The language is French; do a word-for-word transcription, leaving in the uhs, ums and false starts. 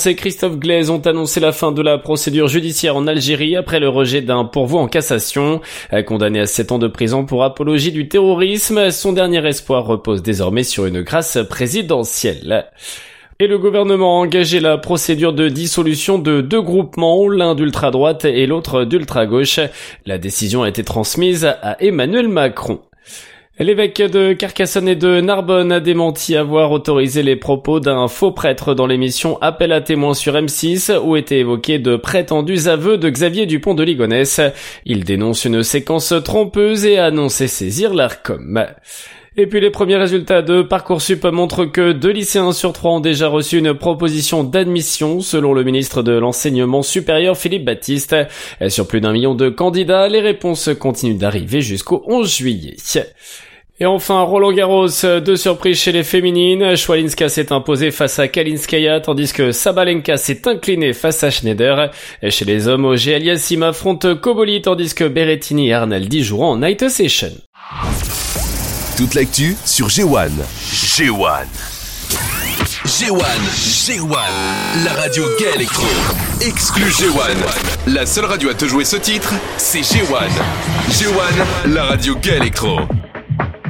et Christophe Glaise ont annoncé la fin de la procédure judiciaire en Algérie après le rejet d'un pourvoi en cassation. Condamné à sept ans de prison pour apologie du terrorisme, son dernier espoir repose désormais sur une grâce présidentielle. Et le gouvernement a engagé la procédure de dissolution de deux groupements, l'un d'ultra-droite et l'autre d'ultra-gauche. La décision a été transmise à Emmanuel Macron. L'évêque de Carcassonne et de Narbonne a démenti avoir autorisé les propos d'un faux prêtre dans l'émission Appel à témoins sur M six où étaient évoqués de prétendus aveux de Xavier Dupont de Ligonnès. Il dénonce une séquence trompeuse et a annoncé saisir l'Arcom. Et puis les premiers résultats de Parcoursup montrent que deux lycéens sur trois ont déjà reçu une proposition d'admission, selon le ministre de l'Enseignement supérieur Philippe Baptiste. Sur plus d'un million de candidats, les réponses continuent d'arriver jusqu'au onze juillet. Et enfin, Roland Garros, deux surprises chez les féminines. Schwalinska s'est imposée face à Kalinskaya, tandis que Sabalenka s'est inclinée face à Schneider. Et chez les hommes, Auger Aliassime affronte Koboli, tandis que Berrettini et Arnaldi joueront en night session. Toute l'actu sur G un. G un. G un. G un. La radio Gay Electro. Exclu G un. La seule radio à te jouer ce titre, c'est G un. G un, la radio Gay Electro.